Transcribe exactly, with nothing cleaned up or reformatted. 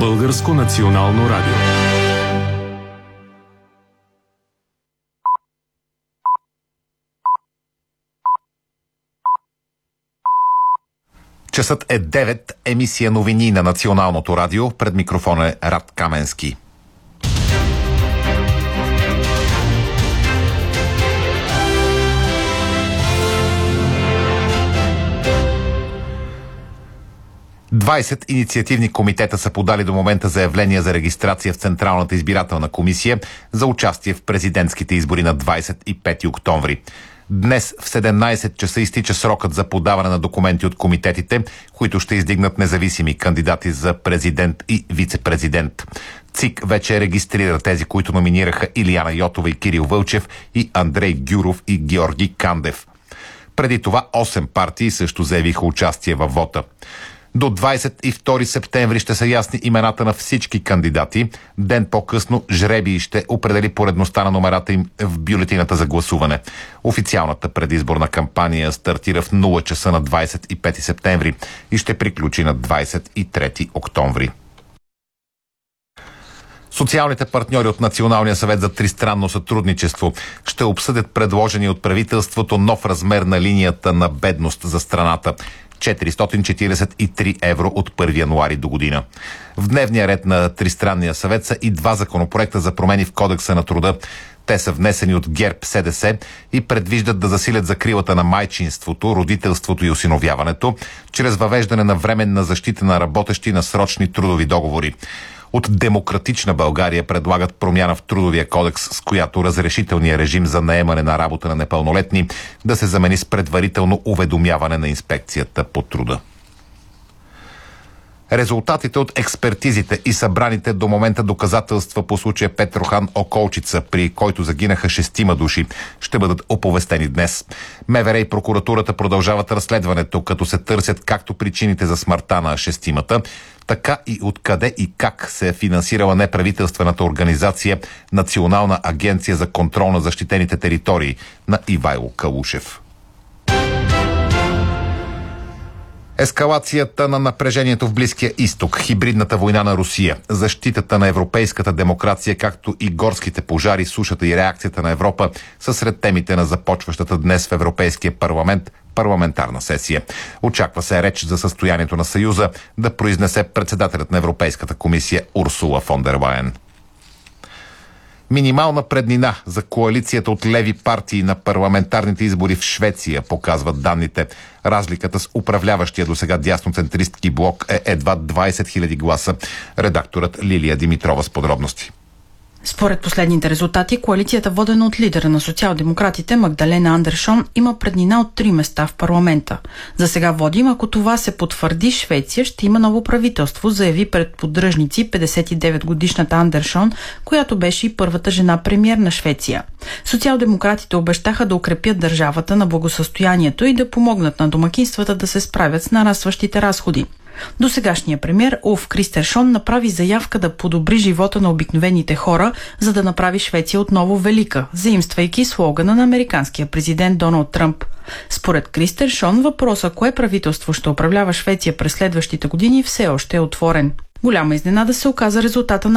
Българско национално радио. Часът е девет, емисия новини на Националното радио. Пред микрофона е Рад Каменски. двайсет инициативни комитета са подали до момента заявления за регистрация в Централната избирателна комисия за участие в президентските избори на двайсет и пети октомври. Днес в седемнайсет часа изтича срокът за подаване на документи от комитетите, които ще издигнат независими кандидати за президент и вице-президент. ЦИК вече регистрира тези, които номинираха Илияна Йотова и Кирил Вълчев и Андрей Гюров и Георги Кандев. Преди това осем партии също заявиха участие във вота. До двайсет и втори септември ще са ясни имената на всички кандидати. Ден по-късно жребий ще определи поредността на номерата им в бюлетината за гласуване. Официалната предизборна кампания стартира в нула часа на двайсет и пети септември и ще приключи на двайсет и трети октомври. Социалните партньори от Националния съвет за тристранно сътрудничество ще обсъдят предложения от правителството нов размер на линията на бедност за страната – четиристотин четирийсет и три евро от първи януари до година. В дневния ред на Тристранния съвет са и два законопроекта за промени в Кодекса на труда. Те са внесени от ГЕРБ СДС и предвиждат да засилят закрилата на майчинството, родителството и осиновяването, чрез въвеждане на временна защита на работещи на срочни трудови договори. От Демократична България предлагат промяна в Трудовия кодекс, с която разрешителният режим за наемане на работа на непълнолетни да се замени с предварително уведомяване на инспекцията по труда. Резултатите от експертизите и събраните до момента доказателства по случая Петрохан Околчица, при който загинаха шестима души, ще бъдат оповестени днес. МВР и прокуратурата продължават разследването, като се търсят както причините за смъртта на шестимата, така и откъде и как се е финансирала неправителствената организация Национална агенция за контрол на защитените територии на Ивайло Калушев. Ескалацията на напрежението в Близкия изток, хибридната война на Русия, защитата на европейската демокрация, както и горските пожари, сушата и реакцията на Европа са сред темите на започващата днес в Европейския парламент парламентарна сесия. Очаква се реч за състоянието на Съюза да произнесе председателят на Европейската комисия Урсула фон дер Лайен. Минимална преднина за коалицията от леви партии на парламентарните избори в Швеция, показват данните. Разликата с управляващия досега дясноцентристки блок е едва двайсет хиляди гласа. Редакторът Лилия Димитрова с подробности. Според последните резултати, коалицията, водена от лидера на социал-демократите Магдалена Андершон, има преднина от три места в парламента. За сега водим, ако това се потвърди, Швеция ще има ново правителство, заяви пред поддръжници петдесет и девет годишната Андершон, която беше и първата жена премиер на Швеция. Социал-демократите обещаха да укрепят държавата на благосъстоянието и да помогнат на домакинствата да се справят с нарастващите разходи. Досегашният премиер Улф Кристершон направи заявка да подобри живота на обикновените хора, за да направи Швеция отново велика, заимствайки слогана на американския президент Доналд Тръмп. Според Кристершон, въпроса кое правителство ще управлява Швеция през следващите години все още е отворен. Голяма изненада се оказа резултата на